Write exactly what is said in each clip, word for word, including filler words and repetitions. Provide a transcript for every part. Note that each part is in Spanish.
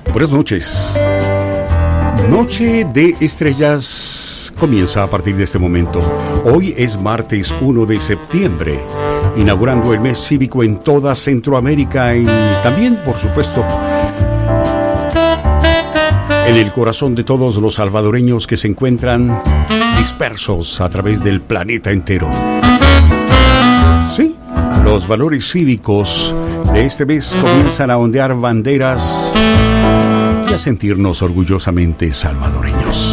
Buenas noches. Noche de Estrellas comienza a partir de este momento. Hoy es martes uno de septiembre, inaugurando el mes cívico en toda Centroamérica y también, por supuesto, en el corazón de todos los salvadoreños que se encuentran dispersos a través del planeta entero. Sí, los valores cívicos de este mes comienzan a ondear banderas y a sentirnos orgullosamente salvadoreños.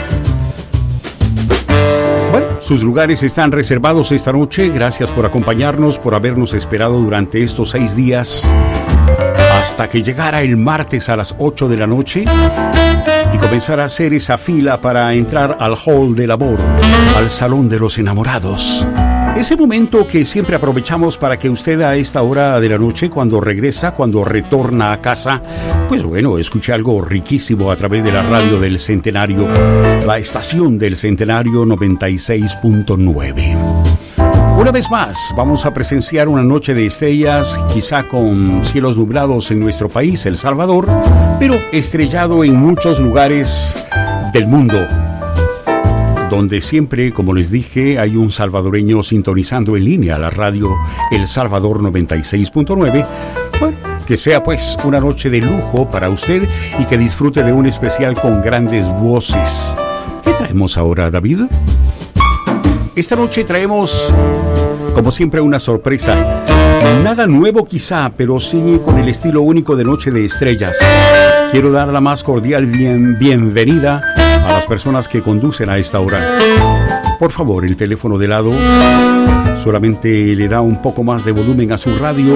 Bueno, sus lugares están reservados esta noche. Gracias por acompañarnos, por habernos esperado durante estos seis días hasta que llegara el martes a las ocho de la noche y comenzar a hacer esa fila para entrar al hall del amor, al salón de los enamorados. Ese momento que siempre aprovechamos para que usted a esta hora de la noche, cuando regresa, cuando retorna a casa, pues bueno, escuche algo riquísimo a través de la radio del Centenario, la estación del Centenario noventa y seis punto nueve. Una vez más, vamos a presenciar una noche de estrellas, quizá con cielos nublados en nuestro país, El Salvador, pero estrellado en muchos lugares del mundo, donde siempre, como les dije, hay un salvadoreño sintonizando en línea la radio El Salvador noventa y seis punto nueve. Bueno, que sea pues una noche de lujo para usted y que disfrute de un especial con grandes voces. ¿Qué traemos ahora, David? Esta noche traemos, como siempre, una sorpresa. Nada nuevo quizá, pero sí con el estilo único de Noche de Estrellas. Quiero dar la más cordial bien, bienvenida a las personas que conducen a esta hora. Por favor, el teléfono de lado solamente le da un poco más de volumen a su radio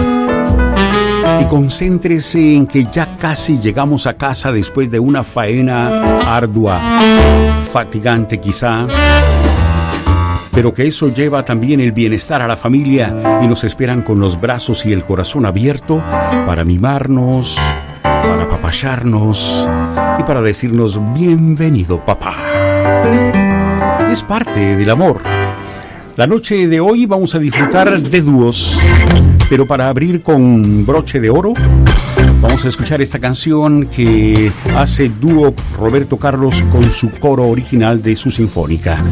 y concéntrese en que ya casi llegamos a casa después de una faena ardua, fatigante quizá, pero que eso lleva también el bienestar a la familia y nos esperan con los brazos y el corazón abierto para mimarnos, para apapacharnos y para decirnos bienvenido, papá. Es parte del amor. La noche de hoy vamos a disfrutar de dúos, pero para abrir con broche de oro vamos a escuchar esta canción que hace dúo Roberto Carlos con su coro original de su sinfónica.